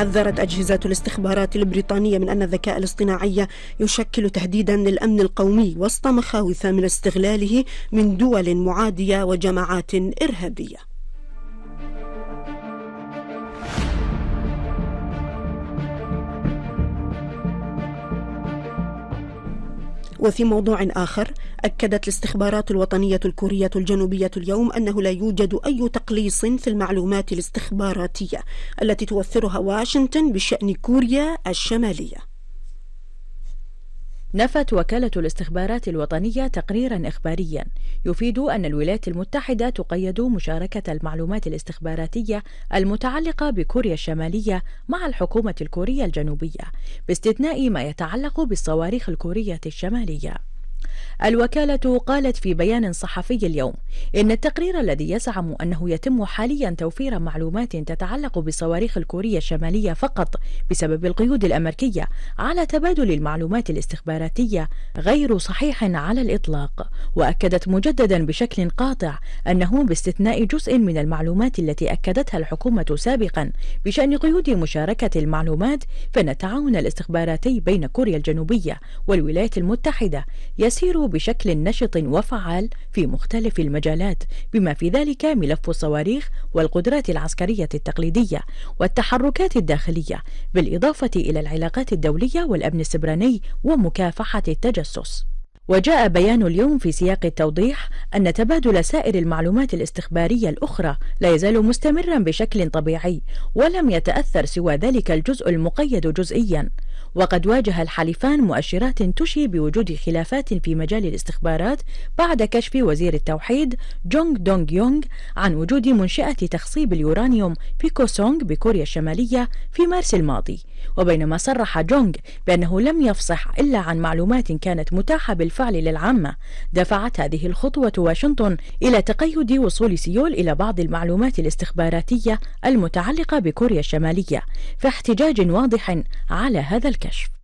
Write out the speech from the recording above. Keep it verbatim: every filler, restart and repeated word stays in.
حذرت أجهزة الاستخبارات البريطانية من أن الذكاء الاصطناعي يشكل تهديدا للأمن القومي وسط مخاوف من استغلاله من دول معادية وجماعات إرهابية. وفي موضوع آخر، أكدت الاستخبارات الوطنية الكورية الجنوبية اليوم أنه لا يوجد أي تقليص في المعلومات الاستخباراتية التي توفرها واشنطن بشأن كوريا الشمالية. نفت وكالة الاستخبارات الوطنية تقريرا إخباريا يفيد أن الولايات المتحدة تقيد مشاركة المعلومات الاستخباراتية المتعلقة بكوريا الشمالية مع الحكومة الكورية الجنوبية باستثناء ما يتعلق بالصواريخ الكورية الشمالية. الوكالة قالت في بيان صحفي اليوم إن التقرير الذي يزعم أنه يتم حاليا توفير معلومات تتعلق بصواريخ الكورية الشمالية فقط بسبب القيود الأمريكية على تبادل المعلومات الاستخباراتية غير صحيح على الإطلاق. وأكدت مجددا بشكل قاطع أنه باستثناء جزء من المعلومات التي أكدتها الحكومة سابقا بشأن قيود مشاركة المعلومات، فإن التعاون الاستخباراتي بين كوريا الجنوبية والولايات المتحدة يسير بشكل نشط وفعال في مختلف المجالات، بما في ذلك ملف الصواريخ والقدرات العسكرية التقليدية والتحركات الداخلية، بالإضافة إلى العلاقات الدولية والأمن السبراني ومكافحة التجسس. وجاء بيان اليوم في سياق التوضيح أن تبادل سائر المعلومات الاستخبارية الأخرى لا يزال مستمرا بشكل طبيعي، ولم يتأثر سوى ذلك الجزء المقيد جزئيا. وقد واجه الحليفان مؤشرات تشي بوجود خلافات في مجال الاستخبارات بعد كشف وزير التوحيد جونغ دونغ يونغ عن وجود منشأة تخصيب اليورانيوم في كوسونغ بكوريا الشمالية في مارس الماضي. وبينما صرح جونغ بأنه لم يفصح إلا عن معلومات كانت متاحة بالفعل للعامة، دفعت هذه الخطوة واشنطن إلى تقيد وصول سيول إلى بعض المعلومات الاستخباراتية المتعلقة بكوريا الشمالية في احتجاج واضح على هذا الكشف.